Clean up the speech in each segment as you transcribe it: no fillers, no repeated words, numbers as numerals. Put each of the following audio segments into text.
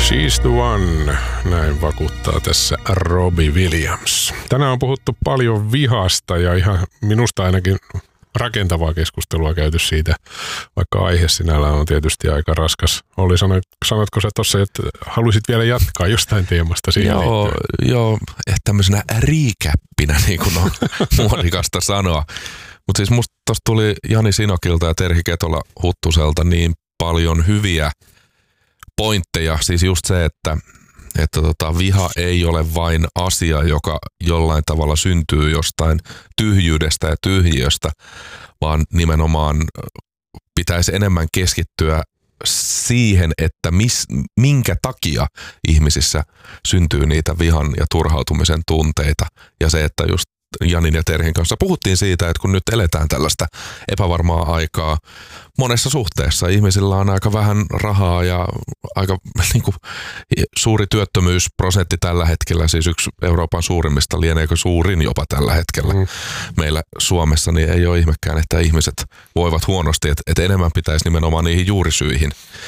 She's the one, näin vakuuttaa tässä Robbie Williams. Tänään on puhuttu paljon vihasta ja ihan minusta ainakin rakentavaa keskustelua käyty siitä, vaikka aihe sinällään on tietysti aika raskas. Olli, sanotko sä tuossa, että haluaisit vielä jatkaa jostain teemasta siihen liittyen? Joo, tämmöisenä riikäppinä, niin kuin on muodikasta sanoa. Mutta siis musta tuossa tuli Jani Sinokilta ja Terhi Ketola-Huttuselta niin paljon hyviä pointteja. Siis just se, että viha ei ole vain asia, joka jollain tavalla syntyy jostain tyhjyydestä ja tyhjiöstä, vaan nimenomaan pitäisi enemmän keskittyä siihen, että minkä takia ihmisissä syntyy niitä vihan ja turhautumisen tunteita. Ja se, että just Janin ja Terhin kanssa puhuttiin siitä, että kun nyt eletään tällaista epävarmaa aikaa monessa suhteessa, ihmisillä on aika vähän rahaa ja aika niin kuin, suuri työttömyysprosentti tällä hetkellä, siis yksi Euroopan suurimmista, lieneekö suurin jopa tällä hetkellä meillä Suomessa, niin ei ole ihmekään, että ihmiset voivat huonosti, että enemmän pitäisi nimenomaan niihin juurisyihin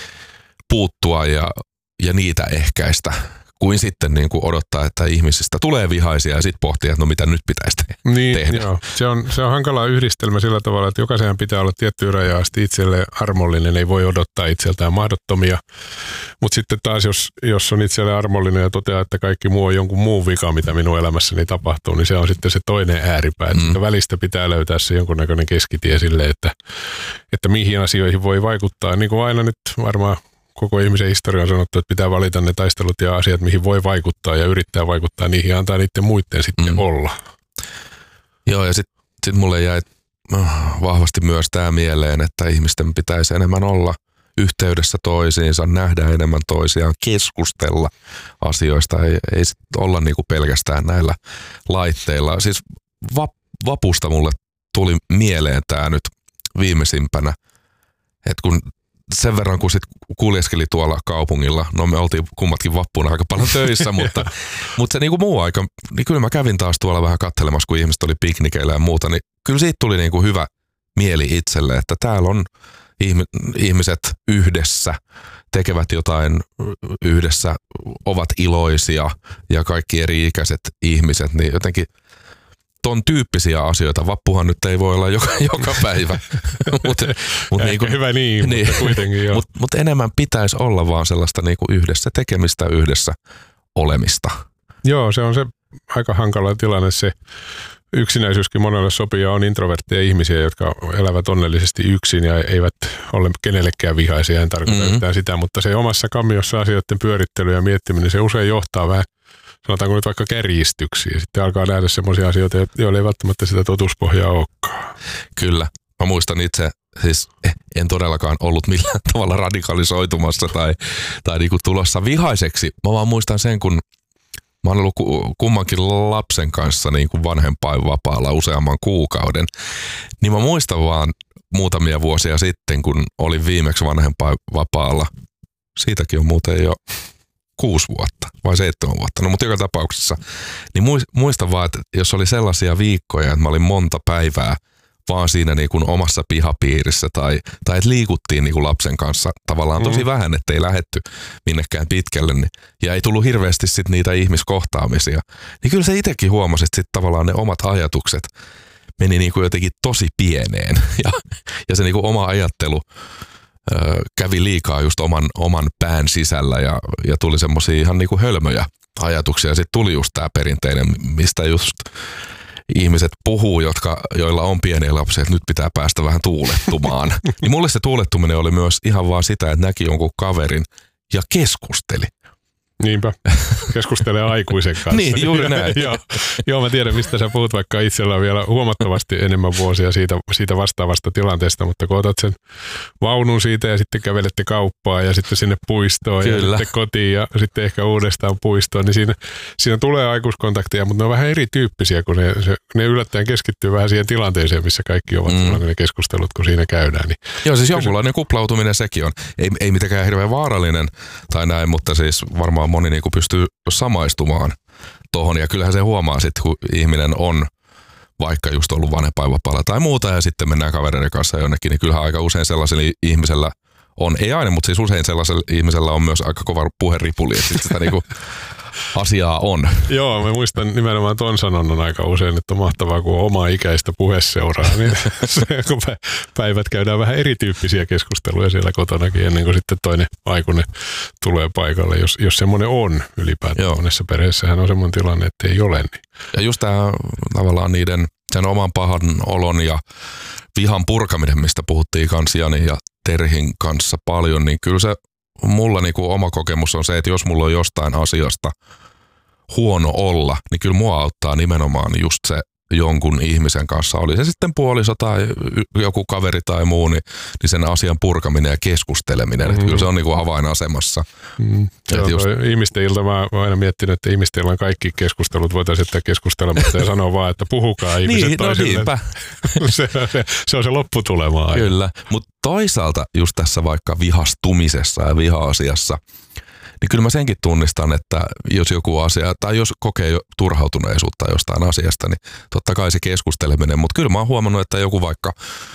puuttua ja niitä ehkäistä, kuin sitten niin kuin odottaa, että ihmisistä tulee vihaisia ja sitten pohtia, että no mitä nyt pitäisi tehdä. Joo. Se on hankala yhdistelmä sillä tavalla, että jokaisen pitää olla tiettyyn rajaan asti itselle armollinen, ei voi odottaa itseltään mahdottomia. Mutta sitten taas, jos on itselle armollinen ja toteaa, että kaikki muu on jonkun muun vika, mitä minun elämässäni tapahtuu, niin se on sitten se toinen ääripää. Että välistä pitää löytää se jonkunnäköinen keskitie sille, että mihin asioihin voi vaikuttaa. Niin kuin aina nyt varmaan koko ihmisen historia on sanottu, että pitää valita ne taistelut ja asiat, mihin voi vaikuttaa ja yrittää vaikuttaa niihin ja antaa niiden muiden sitten olla. Joo, ja sitten mulle jäi vahvasti myös tämä mieleen, että ihmisten pitäisi enemmän olla yhteydessä toisiinsa, nähdä enemmän toisiaan, keskustella asioista, ei sit olla niinku pelkästään näillä laitteilla. Siis vapusta mulle tuli mieleen tämä nyt viimeisimpänä, että kun sen verran, kun sit kuljeskeli tuolla kaupungilla, no me oltiin kummatkin vappuna aika paljon töissä, mutta se niinku muu aika, niin kyllä mä kävin taas tuolla vähän katselemassa, kun ihmiset oli piknikeillä ja muuta, niin kyllä siitä tuli niinku hyvä mieli itselle, että täällä on ihmiset yhdessä, tekevät jotain yhdessä, ovat iloisia ja kaikki eri-ikäiset ihmiset, niin jotenkin ton tyyppisiä asioita. Vappuhan nyt ei voi olla joka päivä. Ehkä hyvä niin, mutta kuitenkin joo. Mutta enemmän pitäisi olla vaan sellaista niinku yhdessä tekemistä, yhdessä olemista. Joo, se on se aika hankala tilanne. Se yksinäisyyskin monelle sopii ja on introvertteja ihmisiä, jotka elävät onnellisesti yksin ja eivät ole kenellekään vihaisia. En tarkoita yhtään sitä, mutta se omassa kammiossa asioiden pyörittely ja miettiminen, se usein johtaa vähän, sanotaanko nyt vaikka kärjistyksiä. Sitten alkaa nähdä semmoisia asioita, joilla ei välttämättä sitä totuuspohjaa olekaan. Kyllä. Mä muistan itse, siis en todellakaan ollut millään tavalla radikalisoitumassa tai niinku tulossa vihaiseksi. Mä vaan muistan sen, kun mä oon ollut kummankin lapsen kanssa niin kuin vanhempainvapaalla useamman kuukauden. Niin mä muistan vaan muutamia vuosia sitten, kun olin viimeksi vanhempainvapaalla. Siitäkin on muuten jo 6 vuotta vai 7 vuotta. No mutta joka tapauksessa. Niin muistan vaan, että jos oli sellaisia viikkoja, että mä olin monta päivää vaan siinä niin kuin omassa pihapiirissä tai että liikuttiin niin kuin lapsen kanssa tavallaan tosi vähän, ettei lähdetty minnekään pitkälle. Niin, ja ei tullut hirveästi sit niitä ihmiskohtaamisia. Niin kyllä se itsekin huomasi, että sit tavallaan ne omat ajatukset meni niin kuin jotenkin tosi pieneen. Ja se niin kuin oma ajattelu kävi liikaa just oman pään sisällä ja tuli semmosia ihan niin kuin hölmöjä ajatuksia. Ja sitten tuli just tää perinteinen, mistä just ihmiset puhuu, joilla on pieniä lapsia, että nyt pitää päästä vähän tuulettumaan. Niin mulle se tuulettuminen oli myös ihan vaan sitä, että näki jonkun kaverin ja keskusteli. Niinpä. Keskustelee aikuisen kanssa. Niin, juuri näin. Joo, mä tiedän, mistä sä puhut, vaikka itsellä on vielä huomattavasti enemmän vuosia siitä vastaavasta tilanteesta, mutta kun otat sen vaunun siitä ja sitten kävelette kauppaan ja sitten sinne puistoon Kyllä. ja sitten kotiin ja sitten ehkä uudestaan puistoon, niin siinä tulee aikuiskontakteja, mutta ne on vähän erityyppisiä, kun ne yllättäen keskittyy vähän siihen tilanteeseen, missä kaikki ovat ne keskustelut, kun siinä käydään. Niin joo, siis jonkunlainen kuplautuminen sekin on. Ei mitenkään hirveän vaarallinen tai näin, mutta siis varmaan moni niin kuin pystyy samaistumaan tohon. Ja kyllähän se huomaa sitten, kun ihminen on vaikka just ollut vanhempainvapaalla tai muuta ja sitten mennään kavereiden kanssa jonnekin, niin kyllähän aika usein sellaisella ihmisellä on. Ei aina, mutta siis usein sellaisella ihmisellä on myös aika kova puheripuli, että sitä niinku asiaa on. Joo, mä muistan nimenomaan ton sanonnan aika usein, että on mahtavaa, kun on oma ikäistä puheseuraa, niin se, kun päivät käydään vähän erityyppisiä keskusteluja siellä kotonakin ennen kuin sitten toinen aikuinen tulee paikalle, jos semmoinen on ylipäätään. Monessa perheessähän on semmoinen tilanne, että ei ole. Niin. Ja just tämä tavallaan sen oman pahan olon ja vihan purkaminen, mistä puhuttiin kans Jani ja Terhin kanssa paljon, niin kyllä se mulla niinku oma kokemus on se, että jos mulla on jostain asiasta huono olla, niin kyllä mua auttaa nimenomaan just se jonkun ihmisen kanssa, oli se sitten puoliso tai joku kaveri tai muu, niin sen asian purkaminen ja keskusteleminen, että kyllä se on niinku avainasemassa. Ihmisten ilta mä oon aina miettinyt, että ihmisten illan kaikki keskustelut voitaisiin jättää keskustelematta ja sanoa vaan, että puhukaa ihmiset niin, toisille. Niinpä. se on se lopputulema aina. Kyllä, mutta toisaalta just tässä vaikka vihastumisessa ja viha-asiassa, niin kyllä mä senkin tunnistan, että jos joku asia, tai jos kokee jo turhautuneisuutta jostain asiasta, niin totta kai se keskusteleminen, mutta kyllä mä oon huomannut, että joku vaikka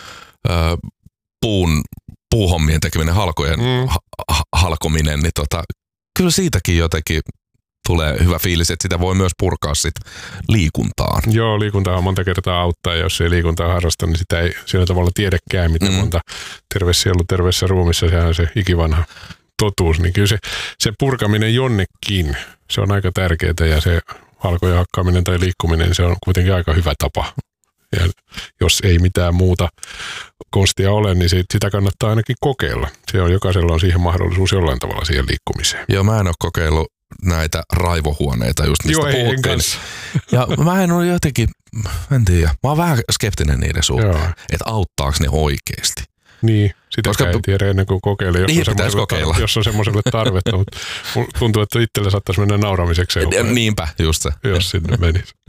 puuhommien tekeminen, halkojen halkominen, niin kyllä siitäkin jotenkin tulee hyvä fiilis, että sitä voi myös purkaa sit liikuntaan. Joo, liikuntaa monta kertaa auttaa, ja jos ei liikuntaa harrasta, niin sitä ei sillä tavalla tiedäkään, miten monta terve sielu, terveessä ruumissa, sehän on se ikivanha totuus, niin kyllä se purkaminen jonnekin, se on aika tärkeää, ja se halkojen hakkaaminen tai liikkuminen, se on kuitenkin aika hyvä tapa. Ja jos ei mitään muuta konstia ole, niin sitä kannattaa ainakin kokeilla. Jokaisella on siihen mahdollisuus jollain tavalla siihen liikkumiseen. Joo, mä en ole kokeillut näitä raivohuoneita, just mistä puhuttiin. Ja mä en ole jotenkin, en tiedä, mä oon vähän skeptinen niiden suhteen, että auttaako ne oikeasti. Niin, sitä ei tiedä ennen kuin kokeilee, jos on semmoiselle tarvetta, mutta tuntuu, että itselle saattaisi mennä nauramiseksi. Niinpä, just se. Jos sinne menisi.